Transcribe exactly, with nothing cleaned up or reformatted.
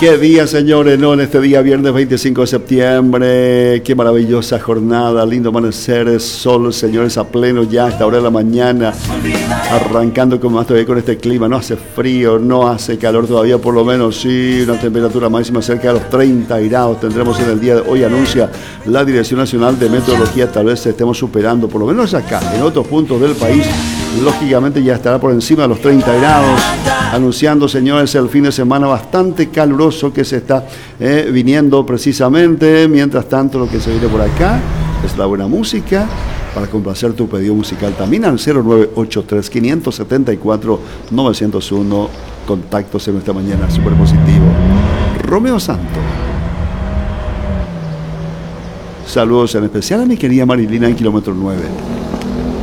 Qué día, señores, ¿no? En este día, viernes veinticinco de septiembre, qué maravillosa jornada, lindo amanecer, sol, señores, a pleno ya a esta hora de la mañana, arrancando como más todavía con este clima. No hace frío, no hace calor todavía, por lo menos, sí, una temperatura máxima cerca de los treinta grados tendremos en el día de hoy, anuncia la Dirección Nacional de Meteorología. Tal vez estemos superando, por lo menos acá, en otros puntos del país, lógicamente ya estará por encima de los treinta grados, anunciando, señores, el fin de semana bastante caluroso que se está eh, viniendo precisamente. Mientras tanto, lo que se viene por acá es la buena música para complacer tu pedido musical también al cero nueve ocho tres, cinco siete cuatro, nueve cero uno. Contactos en esta mañana súper positivo. Romeo Santo. Saludos en especial a mi querida Marilina en kilómetro nueve.